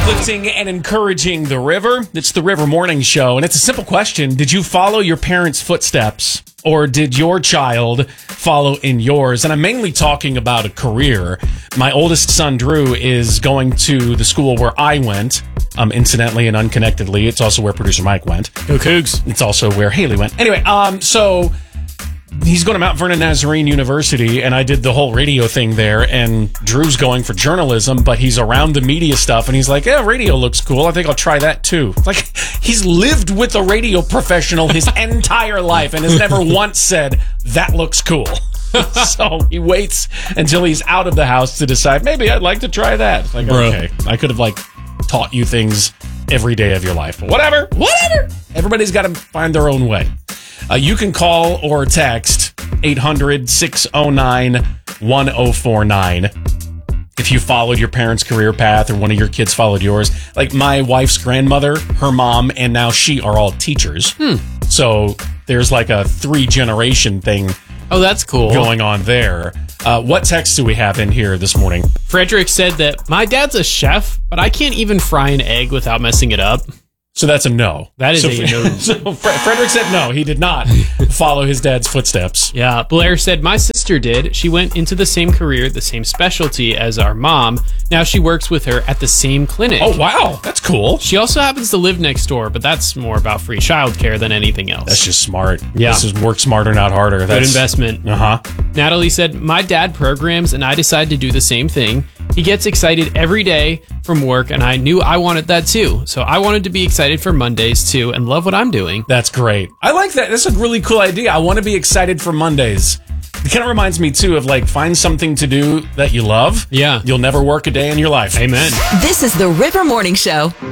Uplifting and encouraging the river. It's the River Morning Show, and it's a simple question. Did you follow your parents' footsteps, or did your child follow in yours? And I'm mainly talking about a career. My oldest son, Drew, is going to the school where I went, incidentally and unconnectedly. It's also where producer Mike went. Go Cougs. It's also where Haley went. Anyway, so he's going to Mount Vernon Nazarene University, and I did the whole radio thing there, and Drew's going for journalism, but he's around the media stuff, and he's like, yeah, radio looks cool. I think I'll try that too. Like, he's lived with a radio professional his entire life and has never once said, that looks cool. So he waits until he's out of the house to decide, maybe I'd like to try that. Like, okay, I could have, taught you things every day of your life. But whatever. Everybody's got to find their own way. You can call or text 800-609-1049 if you followed your parents' career path or one of your kids followed yours. Like my wife's grandmother, her mom, and now she are all teachers. So there's like a 3-generation thing. Oh, that's cool. Going on there. What text do we have in here this morning? Frederick said that my dad's a chef, but I can't even fry an egg without messing it up. So that's a no. That is a no. So Frederick said no. He did not follow his dad's footsteps. Yeah. Blair said, my sister did. She went into the same career, the same specialty as our mom. Now she works with her at the same clinic. Oh, wow. That's cool. She also happens to live next door, but that's more about free childcare than anything else. That's just smart. Yeah. This is work smarter, not harder. Good investment. Uh-huh. Natalie said, my dad programs and I decided to do the same thing. He gets excited every day from work, and I knew I wanted that too. So I wanted to be excited for Mondays too and love what I'm doing. That's great. I like that. That's a really cool idea. I want to be excited for Mondays. It kind of reminds me too of find something to do that you love. Yeah. You'll never work a day in your life. Amen. This is the River Morning Show.